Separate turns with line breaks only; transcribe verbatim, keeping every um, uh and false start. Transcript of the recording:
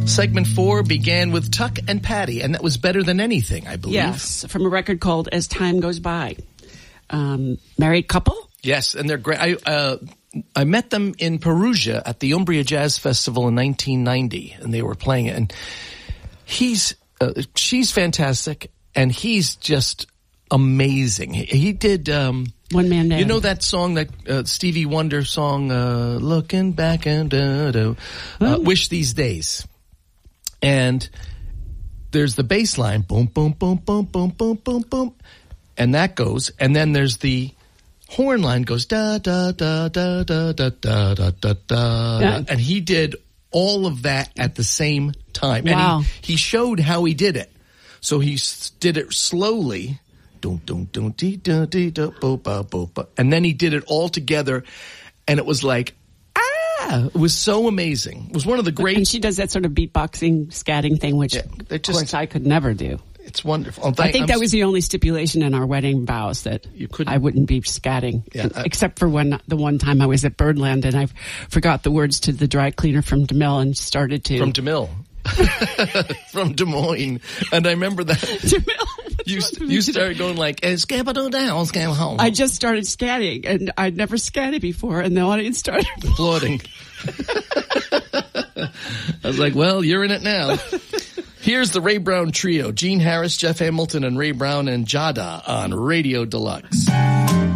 Segment four began with Tuck and Patty, and that was Better Than Anything, I believe.
Yes, from a record called As Time Goes By. Um, married couple?
Yes, and they're great. I, uh, I met them in Perugia at the Umbria Jazz Festival in nineteen ninety, and they were playing it. And he's, uh, she's fantastic, and he's just amazing. He, he did, um,
One Man Band.
You know that song, that uh, Stevie Wonder song, uh, Looking Back and uh, uh, uh, Wish These Days. And there's the bass line, boom, boom, boom, boom, boom, boom, boom, boom. And that goes, and then there's the horn line goes da da da da da da da da da da,
yeah.
And he did all of that at the same time.
Wow.
And he, he showed how he did it. So he s- did it slowly, dun, dun, dun, dee, dun, dee, dun, bo, ba, bo, ba. And then he did it all together, and it was like, ah, it was so amazing. It was one of the great.
And she does that sort of beatboxing, scatting thing, which
Yeah, they just-
of course I could never do.
It's wonderful. Oh,
I
thank-
think
I'm
that
s-
was the only stipulation in our wedding vows, that
You couldn't-
I wouldn't be scatting.
Yeah, I-
Except for when the one time I was at Birdland and I forgot the words to the dry cleaner from DeMille and started to.
From DeMille. From Des Moines. And I remember that.
DeMille.
You, you started going like, "Scabado down, scab home."
I just started scatting, and I'd never scatted before, and the audience started
applauding. I was like, well, you're in it now. Here's the Ray Brown Trio. Gene Harris, Jeff Hamilton, and Ray Brown and Jada on Radio Deluxe.